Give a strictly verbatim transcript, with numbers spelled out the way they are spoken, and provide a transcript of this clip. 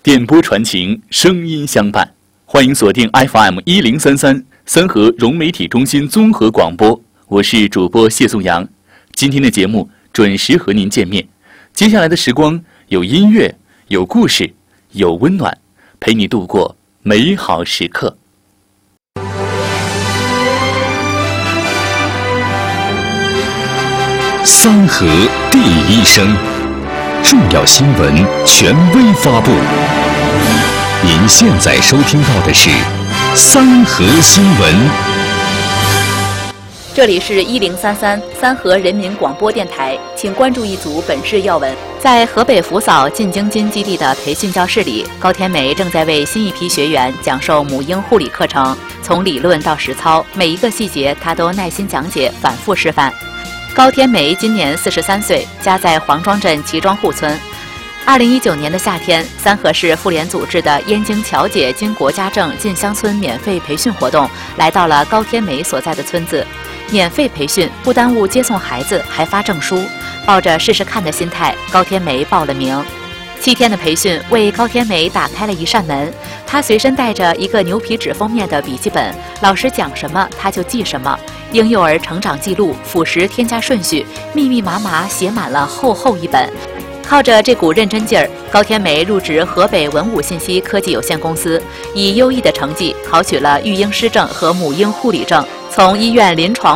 电波传情，声音相伴。欢迎锁定 F M 一零三三三河融媒体中心综合广播，我是主播谢颂阳。今天的节目准时和您见面。接下来的时光有音乐，有故事，有温暖，陪你度过美好时刻。 三河第一声，重要新闻权威发布。您现在收听到的是三河新闻。 这里是一零三三三河人民广播电台，请关注一组本市要闻。在河北扶嫂进京津基地的培训教室里，高天梅正在为新一批学员讲授母婴护理课程，从理论到实操，每一个细节她都耐心讲解，反复示范。高天梅今年四十三岁，家在黄庄镇齐庄户村。二零一九年的夏天，三河市妇联组织的燕京侨姐经国家证进乡村免费培训活动来到了高天梅所在的村子。免费培训不耽误接送孩子，还发证书。抱着试试看的心态，高天梅报了名。七天的培训为高天梅打开了一扇门，她随身带着一个牛皮纸封面的笔记本，老师讲什么她就记什么。婴幼儿成长记录、辅食添加顺序，密密麻麻写满了厚厚一本。靠着这股认真劲儿，高天梅入职河北文武信息科技有限公司，以优异的成绩考取了育婴师证和母婴护理证，从医院临床